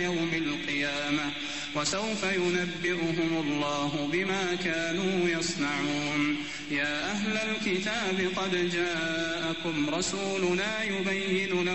يوم القيامة وسوف ينبئهم الله بما كانوا يصنعون. يا أهل الكتاب قد جاءكم رسولنا يبين